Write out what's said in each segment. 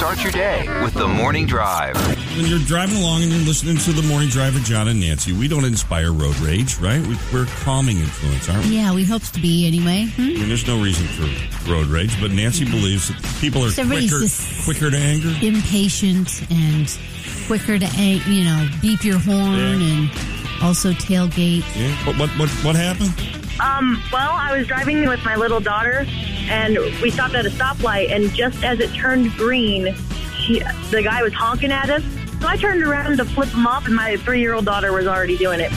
Start your day with The Morning Drive. When you're driving along and you're listening to The Morning Drive with John and Nancy, we don't inspire road rage, right? We're a calming influence, aren't we? Yeah, we hope to be anyway. I mean, there's no reason for road rage, but Nancy believes that people are quicker to anger. Impatient and quicker to, beep your horn and also tailgate. Yeah. What happened? Well, I was driving with my little daughter, and we stopped at a stoplight, and just as it turned green, the guy was honking at us. So I turned around to flip him off, and my 3-year-old daughter was already doing it.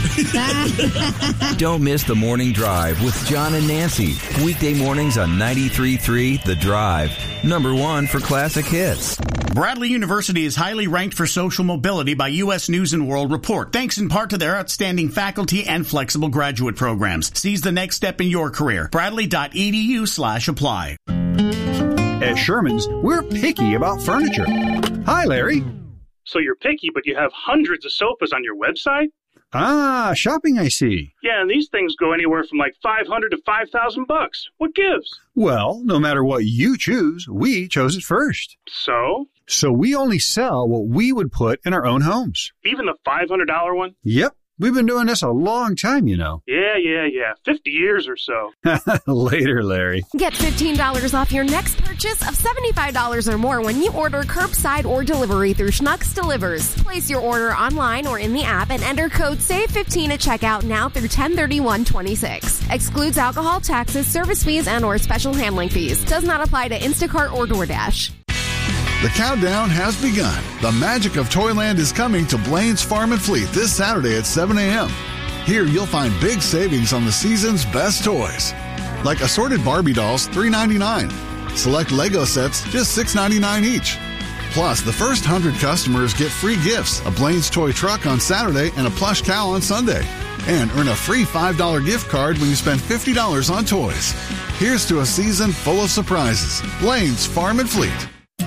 Don't miss The Morning Drive with John and Nancy. Weekday mornings on 93.3 The Drive. Number 1 for classic hits. Bradley University is highly ranked for social mobility by U.S. News & World Report, thanks in part to their outstanding faculty and flexible graduate programs. Seize the next step in your career. Bradley.edu/apply. At Sherman's, we're picky about furniture. Hi, Larry. So you're picky, but you have hundreds of sofas on your website? Ah, shopping, I see. Yeah, and these things go anywhere from like $500 to $5,000. What gives? Well, no matter what you choose, we chose it first. So? So we only sell what we would put in our own homes. Even the $500 one? Yep. We've been doing this a long time, you know. Yeah. 50 years or so. Later, Larry. Get $15 off your next purchase of $75 or more when you order curbside or delivery through Schnucks Delivers. Place your order online or in the app and enter code SAVE15 at checkout now through 10/31/26. Excludes alcohol, taxes, service fees, and or special handling fees. Does not apply to Instacart or DoorDash. The countdown has begun. The magic of Toyland is coming to Blaine's Farm and Fleet this Saturday at 7 a.m. Here you'll find big savings on the season's best toys. Like assorted Barbie dolls, $3.99. Select Lego sets, just $6.99 each. Plus, the first 100 customers get free gifts, a Blaine's toy truck on Saturday and a plush cow on Sunday. And earn a free $5 gift card when you spend $50 on toys. Here's to a season full of surprises. Blaine's Farm and Fleet.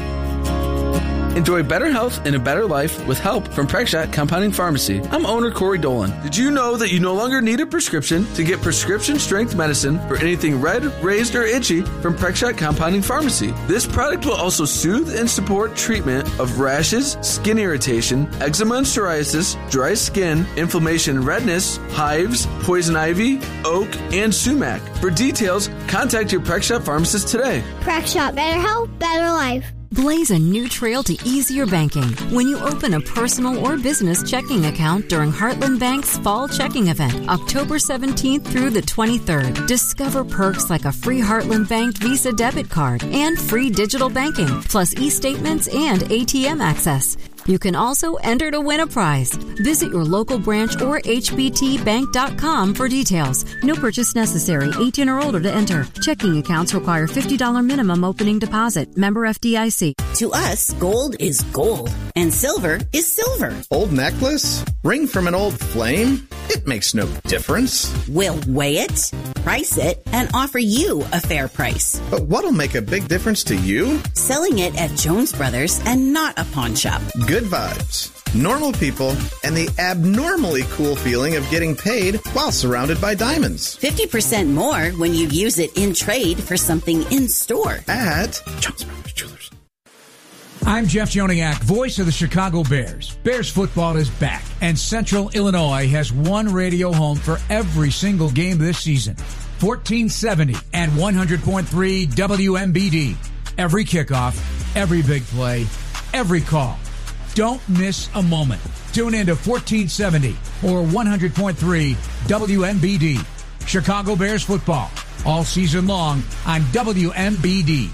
Enjoy better health and a better life with help from Prexshot Compounding Pharmacy. I'm owner Corey Dolan. Did you know that you no longer need a prescription to get prescription strength medicine for anything red, raised, or itchy from Prexshot Compounding Pharmacy? This product will also soothe and support treatment of rashes, skin irritation, eczema and psoriasis, dry skin, inflammation and redness, hives, poison ivy, oak, and sumac. For details, contact your Prexshot pharmacist today. Prexshot, better health, better life. Blaze a new trail to easier banking when you open a personal or business checking account during Heartland Bank's Fall Checking Event, October 17th through the 23rd. Discover perks like a free Heartland Bank Visa debit card and free digital banking, plus e-statements and ATM access. You can also enter to win a prize. Visit your local branch or hbtbank.com for details. No purchase necessary. 18 or older to enter. Checking accounts require $50 minimum opening deposit. Member FDIC. To us, gold is gold, and silver is silver. Old necklace? Ring from an old flame? It makes no difference. We'll weigh it, price it, and offer you a fair price. But what'll make a big difference to you? Selling it at Jones Brothers and not a pawn shop. Good vibes, normal people, and the abnormally cool feeling of getting paid while surrounded by diamonds. 50% more when you use it in trade for something in store. At Jones Brothers Jewelers. I'm Jeff Joniak, voice of the Chicago Bears. Bears football is back, and Central Illinois has one radio home for every single game this season. 1470 and 100.3 WMBD. Every kickoff, every big play, every call. Don't miss a moment. Tune in to 1470 or 100.3 WMBD. Chicago Bears football all season long on WMBD.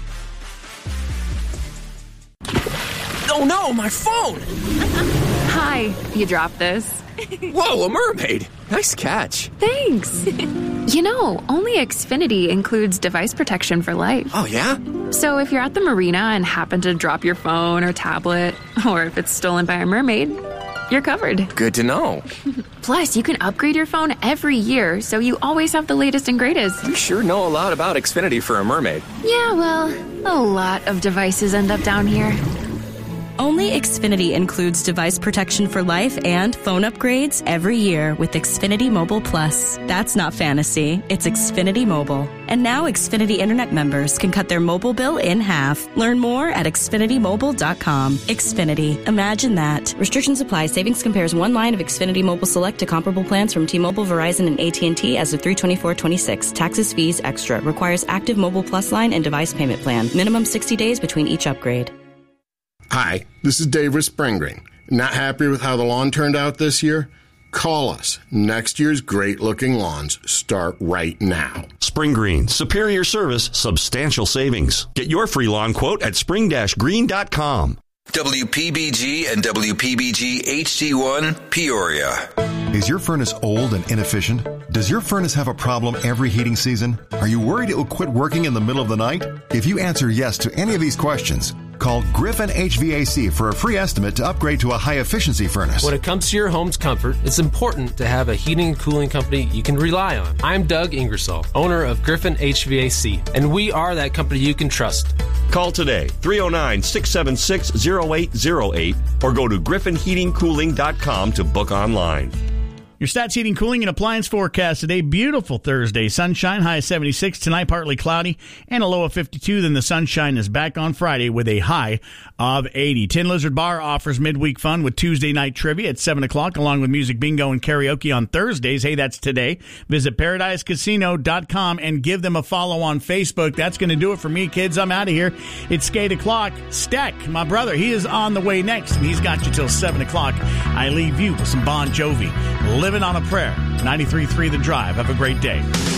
Oh no, my phone! Hi, you dropped this. Whoa, a mermaid! Nice catch. Thanks. You know, only Xfinity includes device protection for life. Oh, yeah? So if you're at the marina and happen to drop your phone or tablet, or if it's stolen by a mermaid, you're covered. Good to know. Plus, you can upgrade your phone every year, so you always have the latest and greatest. You sure know a lot about Xfinity for a mermaid. Yeah, well, a lot of devices end up down here. Only Xfinity includes device protection for life and phone upgrades every year with Xfinity Mobile Plus. That's not fantasy, it's Xfinity Mobile. And now Xfinity Internet members can cut their mobile bill in half. Learn more at XfinityMobile.com. Xfinity. Imagine that. Restrictions apply. Savings compares one line of Xfinity Mobile Select to comparable plans from T-Mobile, Verizon, and AT&T as of 3/24/26. Taxes, fees, extra. Requires active Mobile Plus line and device payment plan. Minimum 60 days between each upgrade. Hi, this is Dave with Spring Green. Not happy with how the lawn turned out this year? Call us. Next year's great-looking lawns start right now. Spring Green. Superior service, substantial savings. Get your free lawn quote at spring-green.com. WPBG and WPBG HD1 Peoria. Is your furnace old and inefficient? Does your furnace have a problem every heating season? Are you worried it will quit working in the middle of the night? If you answer yes to any of these questions, call Griffin HVAC for a free estimate to upgrade to a high-efficiency furnace. When it comes to your home's comfort, it's important to have a heating and cooling company you can rely on. I'm Doug Ingersoll, owner of Griffin HVAC, and we are that company you can trust. Call today, 309-676-0808, or go to griffinheatingcooling.com to book online. Your Stats Heating, Cooling, and Appliance forecast today. Beautiful Thursday. Sunshine, high of 76. Tonight, partly cloudy and a low of 52. Then the sunshine is back on Friday with a high of 80. Tin Lizard Bar offers midweek fun with Tuesday night trivia at 7 o'clock, along with music bingo and karaoke on Thursdays. Hey, that's today. Visit ParadiseCasino.com and give them a follow on Facebook. That's going to do it for me, kids. I'm out of here. It's 8 o'clock. Steck, my brother, he is on the way next, and he's got you till 7 o'clock. I leave you with some Bon Jovi. Living on a Prayer. 93.3 The Drive. Have a great day.